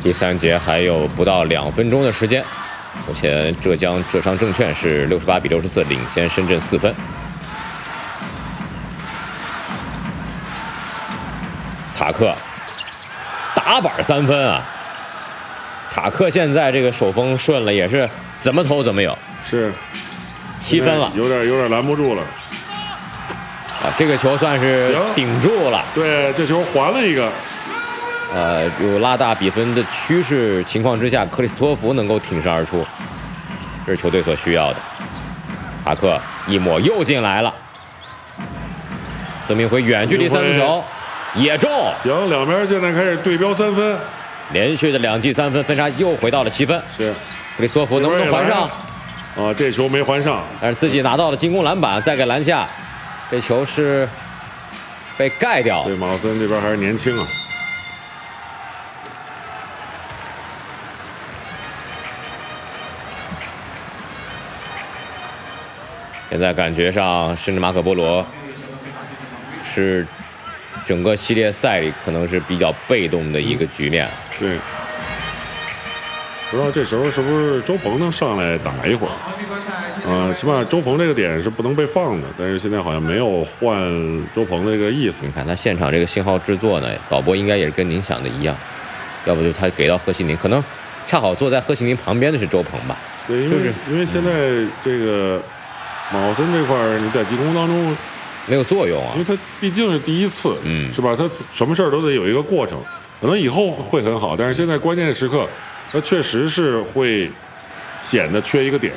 第3节还有不到2分钟的时间，目前浙江浙商证券是68比64领先深圳4分。塔克打板3分啊！塔克现在这个手风顺了，也是怎么投怎么有， 是 7分了， 有点拦不住了。 啊，这个球算是顶住了。 对，这球还了一个。 有拉大比分的趋势情况之下，克里斯托弗能够挺身而出，这是球队所需要的。塔克一抹又进来了，孙铭徽远距离3分球也中。 行，两边现在开始对标3分， 连续的2记3分，分差又回到了7分。 是， 克里斯托弗能不能还上？ 啊，这球没还上， 但是自己拿到了进攻篮板，再给篮下，这球是被盖掉。 对，马奥森这边还是年轻啊。 现在感觉上，甚至马可波罗是整个系列赛里可能是比较被动的一个局面。 对，不知道这时候是不是周鹏能上来打一会儿？起码周鹏这个点是不能被放的，但是现在好像没有换周鹏的这个意思。 你看他现场这个信号制作呢，导播应该也是跟您想的一样，要不就他给到贺西宁，可能恰好坐在贺西宁旁边的是周鹏吧？ 对，因为现在这个。马奥森这块你在进攻当中没有作用啊， 因为他毕竟是第一次，是吧？他什么事儿都得有一个过程，可能以后会很好，但是现在关键时刻，他确实是会显得缺一个点。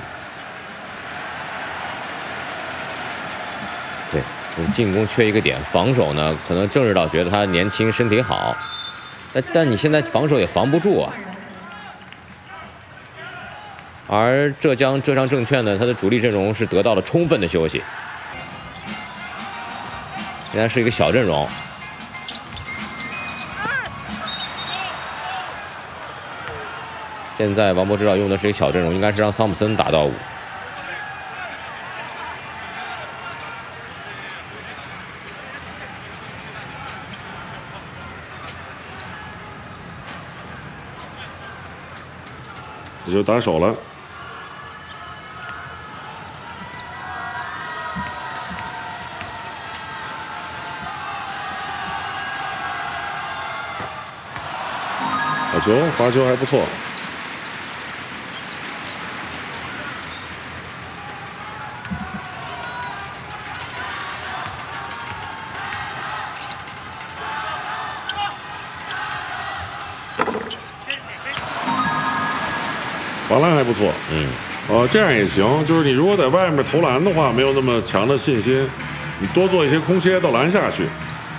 对，进攻缺一个点，防守呢，可能郑指导觉得他年轻，身体好，但你现在防守也防不住啊。而浙江浙商证券呢，它的主力阵容是得到了充分的休息，现在是一个小阵容。现在王博指导用的是一个小阵容，应该是让桑普森打到5。 这就打手了。好球，罚球还不错。防篮还不错，这样也行。就是你如果在外面投篮的话，没有那么强的信心，你多做一些空切到篮下去。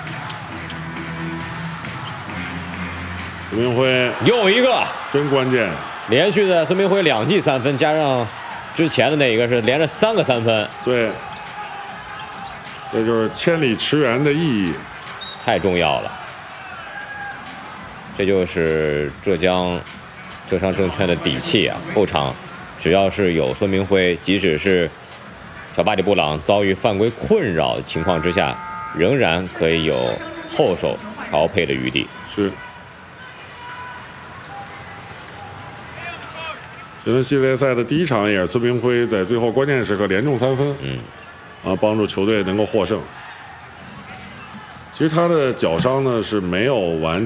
孙铭徽又一个， 真关键！ 连续的孙铭徽2记3分，加上之前的那一个是连着3个3分。 对，这就是千里驰援的意义， 太重要了。这就是浙江浙商证券的底气啊！后场只要是有孙铭徽，即使是小巴里布朗遭遇犯规困扰的情况之下，仍然可以有后手调配的余地。 是。这轮系列赛的第1场也是孙铭徽在最后关键时刻连中3分，帮助球队能够获胜。其实他的脚伤呢是没有完。